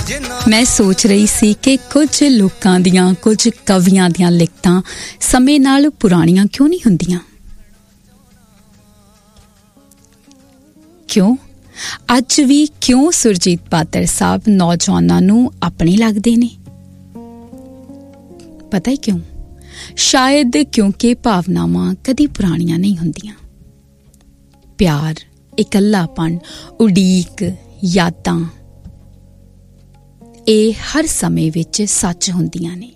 मैं सोच रही सी कि कुछ लोकां दियां कुछ कवियां दियां लिखतां समय नाल पुराणियां क्यों नहीं हुंदियां। क्यों अज भी क्यों सुरजीत पात्र साहब नौजवानां नूं अपने लगदे ने। पता है क्यों? शायद क्योंकि भावनावां कदी पुराणियां नहीं हुंदियां। प्यार, इकल्लापन, उड़ीक, यादां ਇਹ हर समय विच सच हुंदियां ने।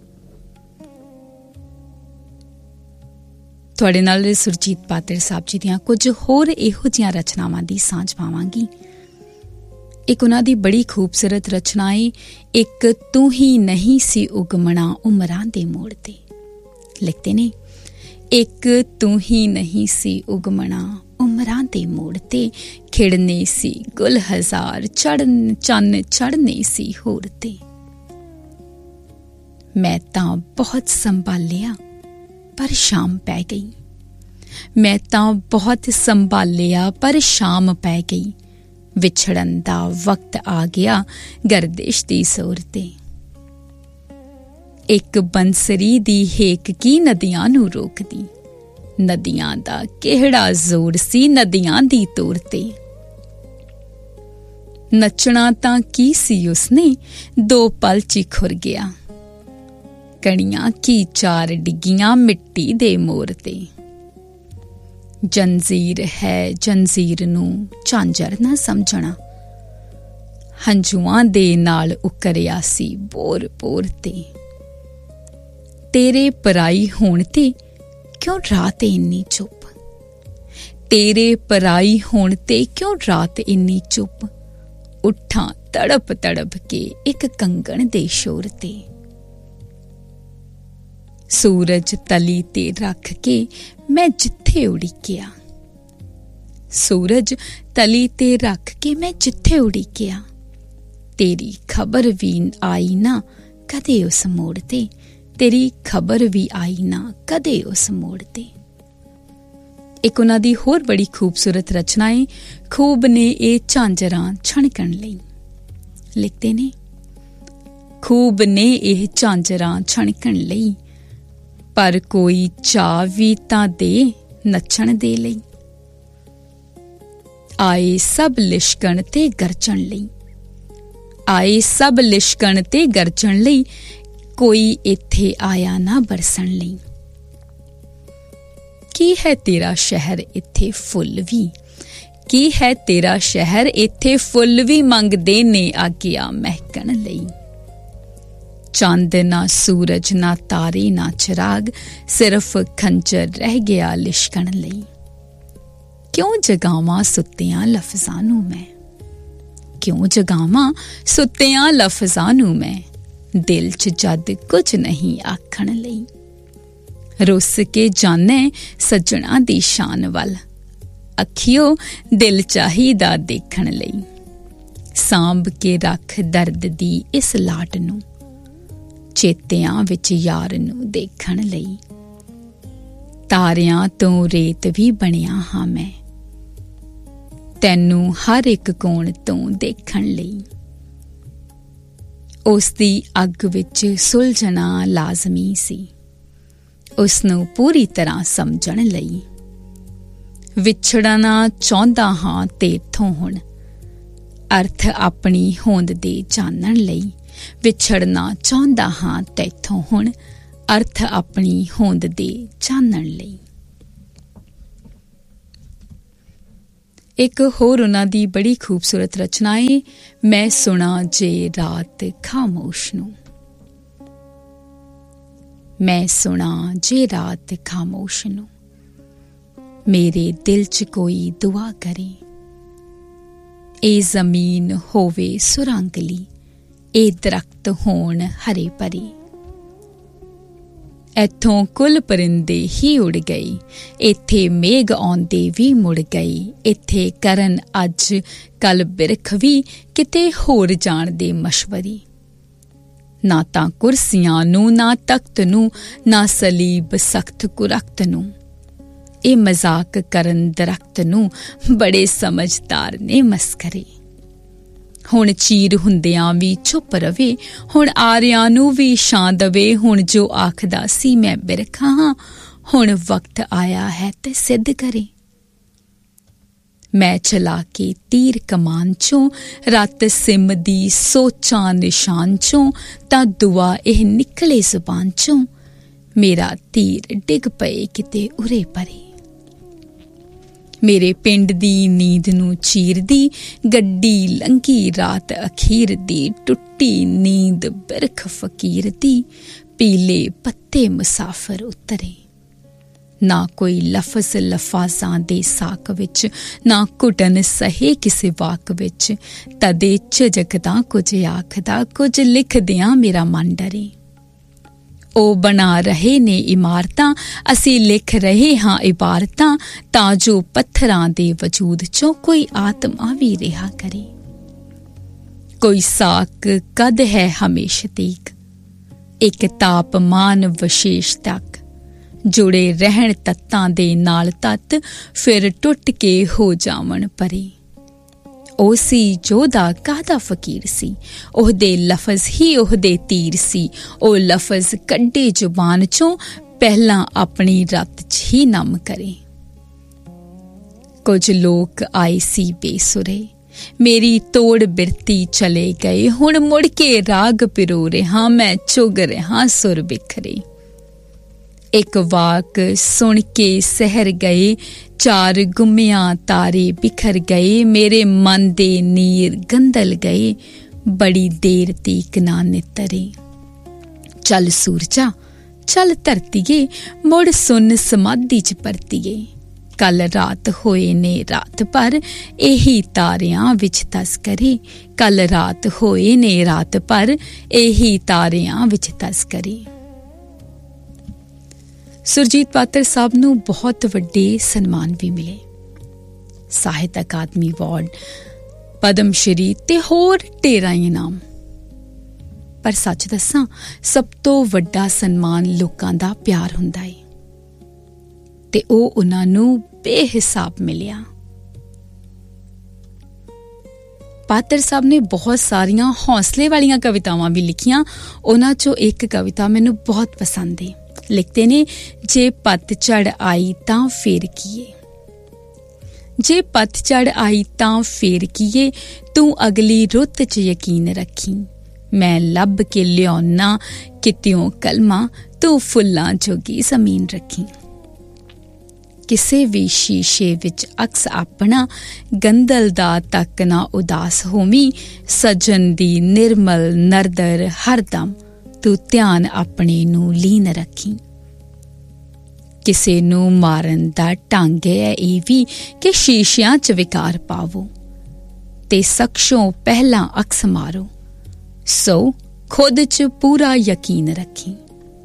तुहाडे नाल सुरजीत पात्र साहब जी दियां कुछ होर इहो जिहियां रचनावां दी सांझ पावांगी। एक उन्हां दी बड़ी खूबसूरत रचना है, एक तू ही नहीं सी उगमना उमरां दे मोड़ ते। लिखते ने, एक तू ही नहीं सी उगमना उमरां दे मोड़ ते, खिड़ने सी गुल हजार चन्न चढ़ने सी होर ते। मैं तां बहुत संभालिया पर शाम पै गई, मैं तां बहुत संभालिया पर शाम पै गई, विछड़न दा वक्त आ गया गर्दिश दी सोर ते। एक बंसरी दी हेक की नदियां नू रोकदी, नदियां दा किहड़ा जोर सी नदियां दी तोर ते। नचना तां की सी उसने दो पल च खुर गया, कणियां की चार डिगियां मिट्टी दे मोर ते। जंजीर है जंजीर नू झांझर ना समझना, हंझुआं दे नाल उकरिया सी बोर बोर ते। तेरे पराई होण ते क्यों रात इन्नी चुप, तेरे पराई होण ते क्यों रात इन्नी चुप, उठा तड़प तड़प के एक कंगण दे शोर ते। सूरज तली ते रख के मैं जिथे उड़ीकिया, सूरज तली ते रख के मैं जिथे उड़ीकिया, तेरी खबर भी आई ना कदे उस मोड़ ते, तेरी खबर भी आई ना कदे उस मोड़ ते। एक उन्हां दी होर बड़ी खूबसूरत रचना है, खूब ने ए झांझरां छणकण लई। लिखते ने, खूब ने एह झांझरां छणकण लई, पर कोई चाह भी तां दे नचण दे लई। आए सब लिशकण ते गरजण लई, आए सब लिशकण ते गरजण लई, कोई इत्थे आया ना बरसण लई। की है तेरा शहर इत्थे फुल भी, की है तेरा शहर इत्थे फुल भी मंगदे ने आगिया महकण लई। चंद ना सूरज ना तारे ना चिराग, सिर्फ खंजर रह गया लिशकण लई। क्यों जगावां सुत्तियां लफ्जां नू मैं, क्यों जगावां सुत्तियां लफ्जां नू मैं, दिल च जद कुछ नहीं आखण लई। रुस के जाने सज्जणा दी शान वल, अखियो दिल चाहिदा देखण लई। सांभ के रख दर्द दी इस लाट नू, चेतियां विच यार नू देखण लई। तारियां तो रेत भी बनिया हां मैं, तैनू हर एक कोण तो देखण लई। उस दी अग विच सुलझना लाजमी सी, उसनू पूरी तरह समझण लई। विछड़ना चाहुंदा हां तेथों हुण, अर्थ अपनी होंद दे जानण लई। विछड़ना चाहुंदा हां तैथों हुण, अर्थ अपनी होंद दे जानण लई। एक होर उन्हां दी बड़ी खूबसूरत रचना है, मैं सुना जे रात खामोश नू। मैं सुना जे रात खामोश नू, मेरे दिल च कोई दुआ करे। ए जमीन होवे सुरंगली, ए दरख्त होण हरे भरे। इत्थों कुल परिंदे ही उड़ गए, इत्थे मेघ आउंदे भी मुड़ गए। इत्थे करन अज कल बिरख भी किते होर जाण दे मशवरे। ना तां कुर्सियां नू ना तख्त नू, ना सलीब सख्त कुरख्त नू। ए मजाक करन दरख्त नू, बड़े समझदार ने मस्करे। ਹੁਣ ਚੀਰ ਹੁੰਦਿਆਂ ਵੀ ਚੁੱਪ ਰਵੇ, ਹੁਣ ਆਰਿਆਂ ਨੂੰ ਵੀ ਛਾਂ ਦਵੇ। ਹੁਣ ਜੋ ਆਖਦਾ ਸੀ ਮੈਂ ਬਿਰਖਾ ਹਾਂ, ਹੁਣ ਵਕਤ ਆਇਆ ਹੈ ਤੇ ਸਿੱਧ ਕਰੇ। ਮੈਂ ਚਲਾ ਕੇ ਤੀਰ ਕਮਾਨ ਚੋਂ, ਰੱਤ ਸਿਮ ਦੀ ਸੋਚਾਂ ਨਿਸ਼ਾਨ ਚੋਂ, ਤਾਂ ਦੁਆ ਇਹ ਨਿਕਲੇ ਜ਼ੁਬਾਨ ਚੋਂ, ਮੇਰਾ ਤੀਰ ਡਿੱਗ ਪਏ ਕਿਤੇ ਉਰੇ ਪਰੇ। ਮੇਰੇ ਪਿੰਡ ਦੀ ਨੀਂਦ ਨੂੰ ਚੀਰਦੀ ਗੱਡੀ ਲੰਘੀ ਰਾਤ ਅਖੀਰ ਦੀ, ਟੁੱਟੀ ਨੀਂਦ ਬਿਰਖ ਫਕੀਰ ਦੀ, ਪੀਲੇ ਪੱਤੇ ਮੁਸਾਫਰ ਉਤਰੇ। ਨਾ ਕੋਈ ਲਫ਼ਜ਼ ਲਫਾਜ਼ਾਂ ਦੇ ਸਾਕ ਵਿੱਚ, ਨਾ ਘੁਟਨ ਸਹੇ ਕਿਸੇ ਵਾਕ ਵਿੱਚ, ਤਦੇ ਝਿਜਕਦਾ ਕੁਝ ਆਖਦਾ, ਕੁਝ ਲਿਖਦਿਆਂ ਮੇਰਾ ਮਨ ਡਰੇ। ਉਹ ਬਣਾ ਰਹੇ ਨੇ ਇਮਾਰਤਾਂ, ਅਸੀਂ ਲਿਖ ਰਹੇ ਹਾਂ ਇਬਾਰਤਾਂ, ਤਾਂ ਜੋ ਪੱਥਰਾਂ ਦੇ ਵਜੂਦ ਚੋਂ ਕੋਈ ਆਤਮਾ ਵੀ ਰਿਹਾ ਕਰੇ। ਕੋਈ ਸਾਕ ਕਦ ਹੈ ਹਮੇਸ਼ਾ ਤੀਕ, ਇੱਕ ਤਾਪਮਾਨ ਵਿਸ਼ੇਸ਼ ਤੱਕ, ਜੁੜੇ ਰਹਿਣ ਤੱਤਾਂ ਦੇ ਨਾਲ ਤੱਤ, ਫਿਰ ਟੁੱਟ ਕੇ ਹੋ ਜਾਵਣ ਪਰੇ। ਉਹ ਸੀ ਜੋਧਾ ਕਾਹਦਾ ਫਕੀਰ ਸੀ, ਉਹਦੇ ਲਫ਼ਜ਼ ਹੀ ਉਹਦੇ ਤੀਰ ਸੀ। ਉਹ ਲਫ਼ਜ਼ ਕੱਢੇ ਜ਼ੁਬਾਨ ਚੋਂ, ਪਹਿਲਾਂ ਆਪਣੀ ਰੱਤ 'ਚ ਹੀ ਨਮ ਕਰੇ। ਕੁਝ ਲੋਕ ਆਏ ਸੀ ਬੇਸੁਰੇ, ਮੇਰੀ ਤੋੜ ਬਿਰਤੀ ਚਲੇ ਗਏ। ਹੁਣ ਮੁੜ ਕੇ ਰਾਗ ਪਿਰੋ ਰਿਹਾ ਮੈਂ, ਚੁਗ ਰਿਹਾ ਸੁਰ ਬਿਖਰੇ। ਇੱਕ ਵਾਕ ਸੁਣ ਕੇ ਸਹਿਰ ਗਏ, ਚਾਰ ਗੁੰਮਿਆਂ ਤਾਰੇ ਬਿਖਰ ਗਏ। ਮੇਰੇ ਮਨ ਦੇ ਨੀਰ ਗੰਦਲ ਗਏ, ਬੜੀ ਦੇਰ ਤੀਕ ਨਾ ਨਿਤਰੇ। ਚੱਲ ਸੂਰਜਾ ਚੱਲ ਧਰਤੀਏ, ਮੁੜ ਸੁਨ ਸਮਾਧੀ 'ਚ ਪਰਤੀਏ। ਕੱਲ ਰਾਤ ਹੋਏ ਨੇ ਰਾਤ ਭਰ, ਇਹੀ ਤਾਰਿਆਂ ਵਿੱਚ ਤਸਕਰੇ। ਕੱਲ ਰਾਤ ਹੋਏ ਨੇ ਰਾਤ ਭਰ, ਇਹੀ ਤਾਰਿਆਂ ਵਿੱਚ ਤਸਕਰੇ। ਸੁਰਜੀਤ ਪਾਤਰ ਸਾਹਿਬ ਨੂੰ ਬਹੁਤ ਵੱਡੇ ਸਨਮਾਨ ਵੀ ਮਿਲੇ, ਸਾਹਿਤ ਅਕਾਦਮੀ ਅਵਾਰਡ, ਪਦਮ ਸ਼੍ਰੀ ਤੇ ਹੋਰ ਢੇਰਾਂ ਇਨਾਮ। ਪਰ ਸੱਚ ਦੱਸਾਂ, ਸਭ ਤੋਂ ਵੱਡਾ ਸਨਮਾਨ ਲੋਕਾਂ ਦਾ ਪਿਆਰ ਹੁੰਦਾ ਏ, ਤੇ ਉਹ ਉਹਨਾਂ ਨੂੰ ਬੇਹਿਸਾਬ ਮਿਲਿਆ। ਪਾਤਰ ਸਾਹਿਬ ਨੇ ਬਹੁਤ ਸਾਰੀਆਂ ਹੌਸਲੇ ਵਾਲੀਆਂ ਕਵਿਤਾਵਾਂ ਵੀ ਲਿਖੀਆਂ। ਉਹਨਾਂ 'ਚੋਂ ਇੱਕ ਕਵਿਤਾ ਮੈਨੂੰ ਬਹੁਤ ਪਸੰਦ ਏ। ਲਿਖਦੇ ਨੇ, ਜੇ ਪਤਝੜ ਆਈ ਤਾਂ ਫੇਰ ਕੀਏ, ਜੇ ਪਤਝੜ ਆਈ ਤਾਂ ਫੇਰ ਕੀਏ, ਤੂੰ ਅਗਲੀ ਰੁੱਤ 'ਚ ਯਕੀਨ ਰੱਖੀ। ਮੈਂ ਲੱਭ ਕੇ ਲਿਆਉਣਾ ਕਿਤਿਓਂ ਕਲਮਾਂ, ਤੂੰ ਫੁੱਲਾਂ ਜੋਗੀ ਜ਼ਮੀਨ ਰੱਖੀ। ਕਿਸੇ ਵੀ ਸ਼ੀਸ਼ੇ ਵਿੱਚ ਅਕਸ ਆਪਣਾ, ਗੰਦਲ ਦਾ ਤੱਕ ਨਾ ਉਦਾਸ ਹੋਵੀਂ। ਸੱਜਣ ਦੀ ਨਿਰਮਲ ਨਰਦਰ ਹਰਦਮ, ਤੂੰ ਧਿਆਨ ਆਪਣੇ ਨੂੰ ਲੀਨ ਰੱਖੀ। ਕਿਸੇ ਨੂੰ ਮਾਰਨ ਦਾ ਢੰਗ ਹੈ ਇਹ ਵੀ, ਕਿ ਸ਼ੀਸ਼ਿਆਂ 'ਚ ਵਿਕਾਰ ਪਾਵੋ, ਤੇ ਸ਼ਖਸੋਂ ਪਹਿਲਾਂ ਅਕਸ ਮਾਰੋ। ਸੋ ਖੁਦ 'ਚ ਪੂਰਾ ਯਕੀਨ ਰੱਖੀ।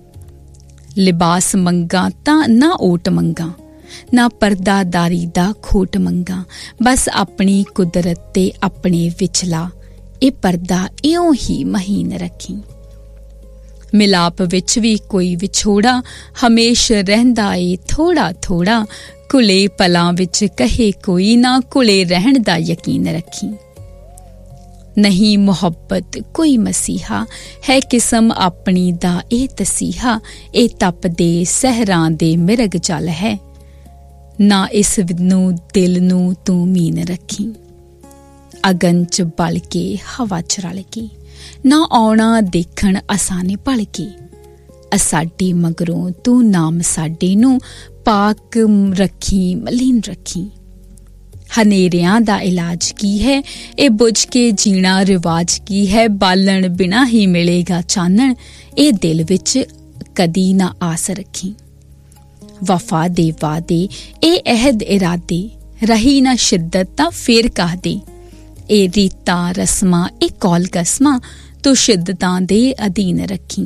ਲਿਬਾਸ ਮੰਗਾ ਤਾਂ ਨਾ ਓਟ ਮੰਗਾ, ਨਾ ਪਰਦਾਦਾਰੀ ਦਾ ਖੋਟ ਮੰਗਾ। ਬਸ ਆਪਣੀ ਕੁਦਰਤ ਤੇ ਆਪਣੇ ਵਿਚਲਾ, ਇਹ ਪਰਦਾ ਇਉਂ ਹੀ ਮਹੀਨ ਰੱਖੀ। ਮਿਲਾਪ ਵਿੱਚ ਵੀ ਕੋਈ ਵਿਛੋੜਾ, ਹਮੇਸ਼ ਰਹਿੰਦਾ ਏ ਥੋੜਾ ਥੋੜਾ। ਘੁਲੇ ਪਲਾਂ ਵਿੱਚ ਕਹੇ ਕੋਈ ਨਾ, ਘੁਲੇ ਰਹਿਣ ਦਾ ਯਕੀਨ ਰੱਖੀ। ਨਹੀਂ ਮੁਹੱਬਤ ਕੋਈ ਮਸੀਹਾ, ਹੈ ਕਿਸਮ ਆਪਣੀ ਦਾ ਇਹ ਤਸੀਹਾ। ਇਹ ਤਪਦੇ ਸਹਿਰਾਂ ਦੇ ਮਿਰਗ ਜਲ ਹੈ, ਨਾ ਇਸ ਨੂੰ ਦਿਲ ਨੂੰ ਤੂੰ ਮੀਨ ਰੱਖੀ। ਅਗਨ 'ਚ ਬਲ ਕੇ ਹਵਾ 'ਚ ਰਲ ਕੇ, ਨਾ ਆਉਣਾ ਦੇਖਣ ਅਸਾਨੇ ਭਲ ਕੇ। ਅਸਾਡੀ ਮਗਰੋਂ ਤੂੰ ਨਾਮ ਸਾਡੇ ਨੂੰ, ਪਾਕ ਰੱਖੀ ਮਲੀਨ ਰੱਖੀ। ਹਨੇਰਿਆਂ ਦਾ ਇਲਾਜ ਕੀ ਹੈ, ਇਹ ਬੁਝ ਕੇ ਜੀਣਾ ਰਿਵਾਜ ਕੀ ਹੈ। ਬਾਲਣ ਬਿਨਾਂ ਹੀ ਮਿਲੇਗਾ ਚਾਨਣ, ਇਹ ਦਿਲ ਵਿੱਚ ਕਦੀ ਨਾ ਆਸ ਰੱਖੀ। ਵਫਾ ਦੇ ਵਾਦੇ ਇਹ ਅਹਿਦ ਇਰਾਦੇ, ਰਹੀ ਨਾ ਸ਼ਿੱਦਤ ਤਾਂ ਫੇਰ ਕਾਹਦੇ। ਇਹ ਰੀਤਾਂ ਰਸਮਾਂ ਇਹ ਕੌਲ ਕਸਮਾਂ, ਤੂੰ ਸ਼ਿੱਦਤਾਂ ਦੇ ਅਧੀਨ ਰੱਖੀ।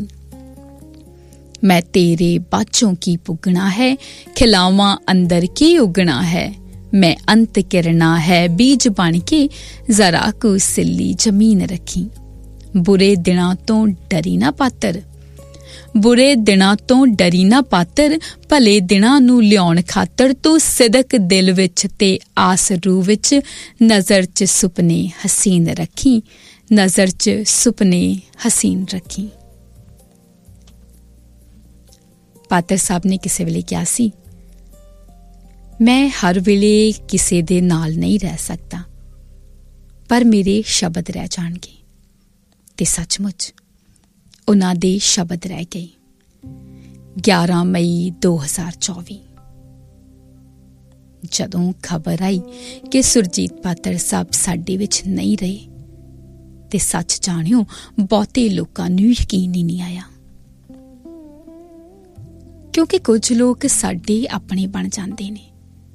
ਮੈਂ ਤੇਰੇ ਬਾਝੋਂ ਕੀ ਪੁੱਗਣਾ ਹੈ, ਖਿਲਾਵਾਂ ਅੰਦਰ ਕੀ ਉਗਣਾ ਹੈ। ਮੈਂ ਅੰਤ ਕਿਰਨਾ ਹੈ ਬੀਜ ਬਣ ਕੇ, ਜ਼ਰਾ ਕੁ ਸਿੱਲੀ ਜ਼ਮੀਨ ਰੱਖੀ। ਬੁਰੇ ਦਿਨਾਂ ਤੋਂ ਡਰੀ ਨਾ ਪਾਤਰ, ਬੁਰੇ ਦਿਨਾਂ ਤੋਂ ਡਰੀ ਨਾ ਪਾਤਰ, ਭਲੇ ਦਿਨਾਂ ਨੂੰ ਲਿਆਉਣ ਖਾਤਰ ਤੂੰ ਸਿਦਕ ਦਿਲ ਵਿੱਚ ਤੇ ਆਸ ਰੂਹ ਵਿੱਚ ਨਜ਼ਰ 'ਚ ਸੁਪਨੇ ਹਸੀਨ ਰੱਖੀ, ਨਜ਼ਰ 'ਚ ਸੁਪਨੇ ਹਸੀਨ ਰੱਖੀ। ਪਾਤਰ ਸਾਹਿਬ ਨੇ ਕਿਸੇ ਵੇਲੇ ਕਿਹਾ ਸੀ, ਮੈਂ ਹਰ ਵੇਲੇ ਕਿਸੇ ਦੇ ਨਾਲ ਨਹੀਂ ਰਹਿ ਸਕਦਾ, ਪਰ ਮੇਰੇ ਸ਼ਬਦ ਰਹਿ ਜਾਣਗੇ। ਤੇ ਸੱਚਮੁੱਚ ਉਹਨਾਂ ਦੇ ਸ਼ਬਦ ਰਹਿ ਗਏ। 11 ਮਈ 2024 ਜਦੋਂ ਖਬਰ ਆਈ ਕਿ ਸੁਰਜੀਤ ਪਾਤਰ ਸਾਹਿਬ ਸਾਡੇ ਵਿੱਚ ਨਹੀਂ ਰਹੇ, ਤੇ ਸੱਚ ਜਾਣਿਓ ਬਹੁਤੇ ਲੋਕਾਂ ਨੂੰ ਯਕੀਨ ਹੀ ਨਹੀਂ ਆਇਆ, ਕਿਉਂਕਿ ਕੁਝ ਲੋਕ ਸਾਡੇ ਆਪਣੇ ਬਣ ਜਾਂਦੇ ਨੇ।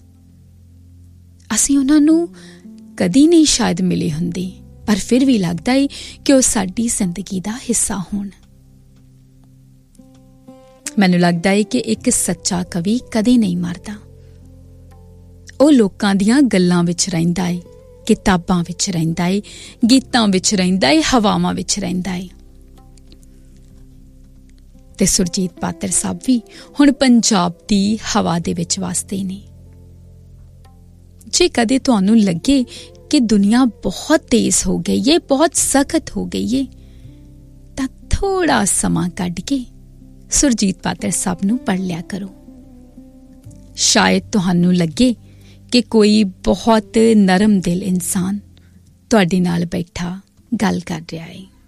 ਅਸੀਂ ਉਹਨਾਂ ਨੂੰ ਕਦੀ ਨਹੀਂ ਸ਼ਾਇਦ ਮਿਲੇ ਹੁੰਦੇ, ਪਰ ਫਿਰ ਵੀ ਲੱਗਦਾ ਏ ਕਿ ਉਹ ਸਾਡੀ ਜ਼ਿੰਦਗੀ ਦਾ ਹਿੱਸਾ ਹੋਣ। ਮੈਨੂੰ ਲੱਗਦਾ ਏ ਕਿ ਇੱਕ ਸੱਚਾ ਕਵੀ ਕਦੇ ਨਹੀਂ ਮਰਦਾ। ਉਹ ਲੋਕਾਂ ਦੀਆਂ ਗੱਲਾਂ ਵਿੱਚ ਰਹਿੰਦਾ ਏ, ਕਿਤਾਬਾਂ ਵਿੱਚ ਰਹਿੰਦਾ ਏ, ਗੀਤਾਂ ਵਿੱਚ ਰਹਿੰਦਾ ਏ, ਹਵਾਵਾਂ ਵਿੱਚ ਰਹਿੰਦਾ ਏ। ਤੇ ਸੁਰਜੀਤ ਪਾਤਰ ਸਾਹਿਬ ਵੀ ਹੁਣ ਪੰਜਾਬ ਦੀ ਹਵਾ ਦੇ ਵਿੱਚ ਵਸਦੇ ਨੇ। ਜੇ ਕਦੇ ਤੁਹਾਨੂੰ ਲੱਗੇ ਕਿ ਦੁਨੀਆ ਬਹੁਤ ਤੇਜ਼ ਹੋ ਗਈ ਏ, ਬਹੁਤ ਸਖਤ ਹੋ ਗਈ ਏ, ਤਾਂ ਥੋੜਾ ਸਮਾਂ ਕੱਢ ਕੇ ਸੁਰਜੀਤ ਪਾਤਰ ਸਾਹਿਬ ਨੂੰ ਪੜ੍ਹ ਲਿਆ ਕਰੋ। ਸ਼ਾਇਦ ਤੁਹਾਨੂੰ ਲੱਗੇ ਕਿ ਕੋਈ ਬਹੁਤ ਨਰਮ ਦਿਲ ਇਨਸਾਨ ਤੁਹਾਡੇ ਨਾਲ ਬੈਠਾ ਗੱਲ ਕਰ ਰਿਹਾ ਏ।